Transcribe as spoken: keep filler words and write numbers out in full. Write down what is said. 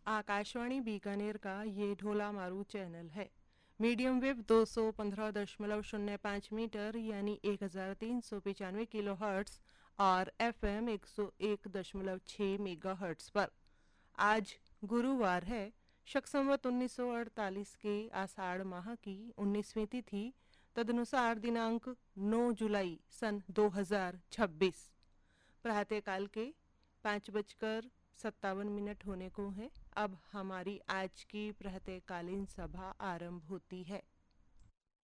आकाशवाणी बीकानेर का ये ढोला मारू चैनल है। मीडियम वेव दो सौ पंद्रह दशमलव शून्य पाँच मीटर यानी एक हजार तीन सौ पचानवे किलो हर्ट्स और एफ एम एक सौ एक दशमलव छः मेगा हर्ट्स पर। आज गुरुवार है, शक संवत उन्नीस सौ अड़तालीस के आषाढ़ माह की उन्नीसवीं तिथि, तदनुसार दिनांक नौ जुलाई सन दो हजार छब्बीस। प्रातःकाल के पाँच बजकर सत्तावन मिनट होने को हैं। अब हमारी आज की प्रातःकालीन सभा आरंभ होती है।